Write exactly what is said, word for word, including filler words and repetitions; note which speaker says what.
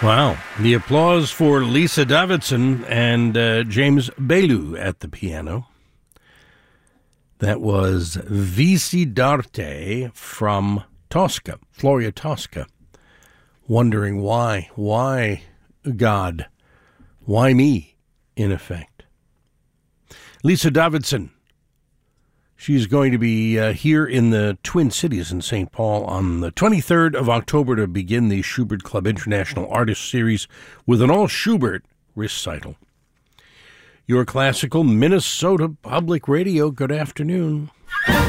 Speaker 1: Wow. The applause for Lisa Davidson and uh, James Belu at the piano. That was Vici d'Arte from Tosca, Floria Tosca. Wondering why, why God, why me, in effect. Lisa Davidson. She's going to be uh, here in the Twin Cities in Saint Paul on the twenty-third of October to begin the Schubert Club International Artist Series with an all-Schubert recital. Your classical Minnesota Public Radio, good afternoon.